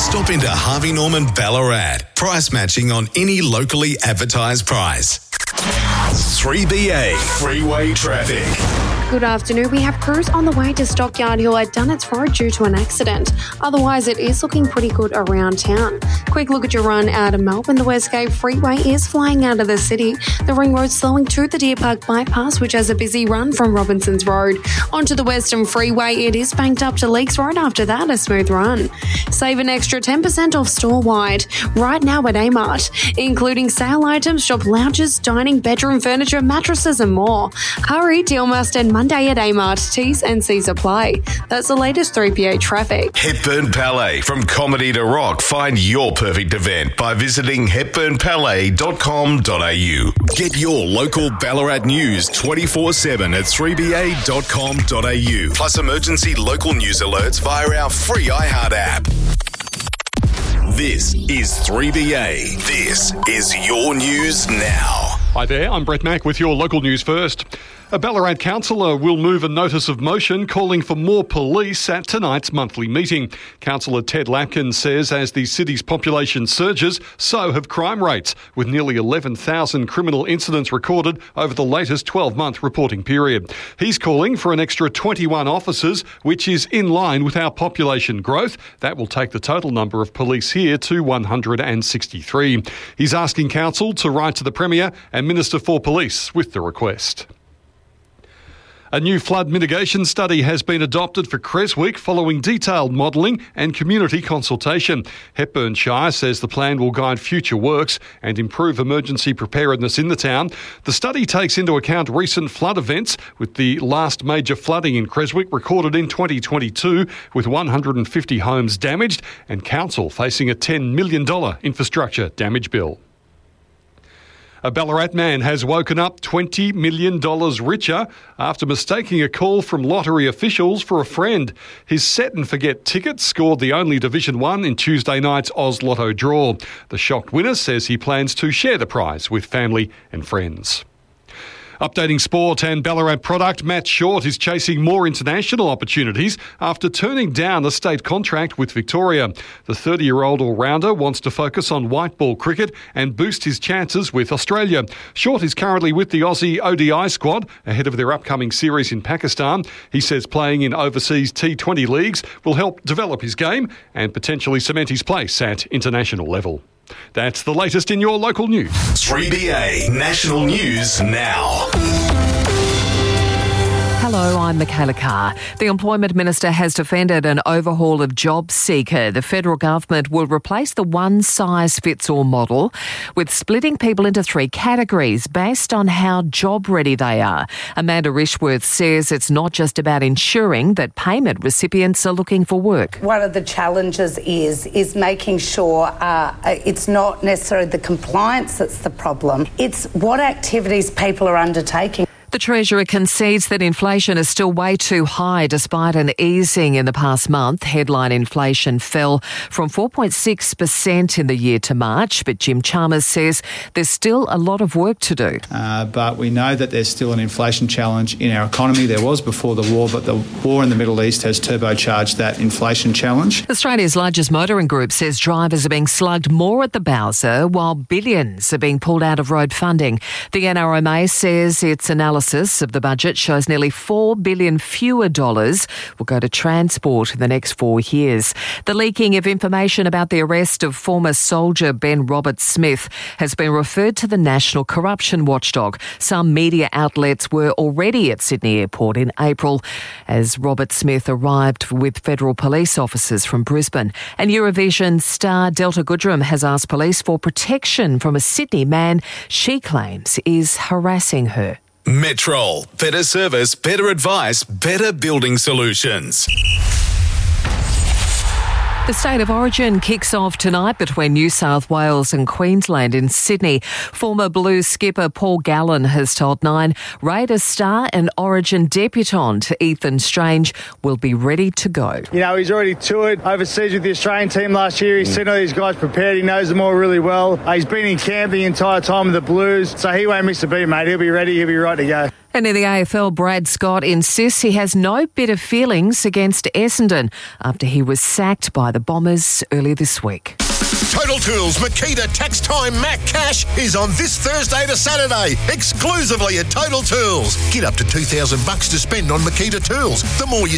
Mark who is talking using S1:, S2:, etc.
S1: Stop into Harvey Norman Ballarat. Price matching on any locally advertised price. 3BA Freeway Traffic.
S2: Good afternoon. We have crews on the way to Stockyard Hill at Dunnetts Road due to an accident. Otherwise, it is looking pretty good around town. Quick look at your run out of Melbourne. The Westgate Freeway is flying out of the city. The Ring Road slowing to the Deer Park Bypass, which has a busy run from Robinsons Road. Onto the Western Freeway, it is banked up to Leaks Road. After that, a smooth run. Save an extra 10% off store-wide right now at Amart, including sale items, shop lounges, dining, bedroom furniture, mattresses and more. Hurry, deal must end Monday at Amart. T's and C's apply. That's the latest 3PA traffic.
S1: Hepburn Palais. From comedy to rock, find your perfect event by visiting hepburnpalais.com.au. Get your local Ballarat news 24/7 at 3ba.com.au. Plus emergency local news alerts via our free iHeart app. This is 3BA. This is your news now.
S3: Hi there, I'm Brett Mack with your local news first. A Ballarat councillor will move a notice of motion calling for more police at tonight's monthly meeting. Councillor Ted Lapkin says as the city's population surges, so have crime rates, with nearly 11,000 criminal incidents recorded over the latest 12-month reporting period. He's calling for an extra 21 officers, which is in line with our population growth. That will take the total number of police here to 163. He's asking council to write to the Premier and Minister for Police with the request. A new flood mitigation study has been adopted for Creswick following detailed modelling and community consultation. Hepburn Shire says the plan will guide future works and improve emergency preparedness in the town. The study takes into account recent flood events, with the last major flooding in Creswick recorded in 2022, with 150 homes damaged and council facing a $10 million infrastructure damage bill. A Ballarat man has woken up $20 million richer after mistaking a call from lottery officials for a friend. His set and forget ticket scored the only Division 1 in Tuesday night's Oz Lotto draw. The shocked winner says he plans to share the prize with family and friends. Updating sport and Ballarat product, Matt Short is chasing more international opportunities after turning down a state contract with Victoria. The 30-year-old all-rounder wants to focus on white ball cricket and boost his chances with Australia. Short is currently with the Aussie ODI squad ahead of their upcoming series in Pakistan. He says playing in overseas T20 leagues will help develop his game and potentially cement his place at international level. That's the latest in your local news.
S1: 3BA National News Now.
S4: Hello, I'm Michaela Carr. The Employment Minister has defended an overhaul of Job Seeker. The federal government will replace the one-size-fits-all model with splitting people into three categories based on how job-ready they are. Amanda Rishworth says it's not just about ensuring that payment recipients are looking for work.
S5: One of the challenges is making sure it's not necessarily the compliance that's the problem. It's what activities people are undertaking.
S4: The Treasurer concedes that inflation is still way too high despite an easing in the past month. Headline inflation fell from 4.6% in the year to March, but Jim Chalmers says there's still a lot of work to do.
S6: But we know that there's still an inflation challenge in our economy. There was before the war, but the war in the Middle East has turbocharged that inflation challenge.
S4: Australia's largest motoring group says drivers are being slugged more at the Bowser while billions are being pulled out of road funding. The NRMA says its analysis of the budget shows nearly $4 billion fewer dollars will go to transport in the next 4 years. The leaking of information about the arrest of former soldier Ben Roberts-Smith has been referred to the National Corruption Watchdog. Some media outlets were already at Sydney Airport in April as Roberts-Smith arrived with federal police officers from Brisbane. And Eurovision star Delta Goodrem has asked police for protection from a Sydney man she claims is harassing her.
S1: Metrol. Better service, better advice, better building solutions.
S4: The State of Origin kicks off tonight between New South Wales and Queensland in Sydney. Former Blues skipper Paul Gallen has told Nine Raiders star and Origin debutant Ethan Strange will be ready to go.
S7: You know, he's already toured overseas with the Australian team last year. He's seen all these guys prepared. He knows them all really well. He's been in camp the entire time with the Blues, so he won't miss a beat, mate. He'll be ready. He'll be right to go.
S4: And in the AFL, Brad Scott insists he has no bitter feelings against Essendon after he was sacked by the Bombers earlier this week.
S8: Total Tools Makita Tax Time Mac Cash is on this Thursday to Saturday, exclusively at Total Tools. Get up to $2,000 to spend on Makita tools. The more you